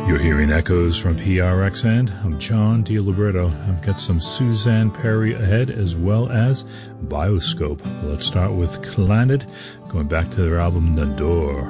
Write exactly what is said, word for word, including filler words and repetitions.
You're hearing echoes from P R X, and I'm John DiLibretto. I've got some Suzanne Perry ahead as well as Bioscope. Let's start with Clannad, going back to their album Nador.